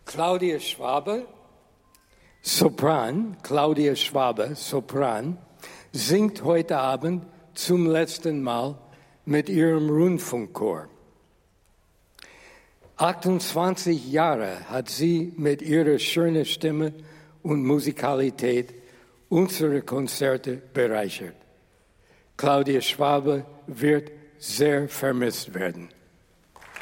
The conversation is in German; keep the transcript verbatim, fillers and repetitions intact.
Claudia Schwabe, Sopran, Claudia Schwabe, Sopran, singt heute Abend zum letzten Mal mit ihrem Rundfunkchor. achtundzwanzig Jahre hat sie mit ihrer schönen Stimme und Musikalität unsere Konzerte bereichert. Claudia Schwabe wird sehr vermisst werden.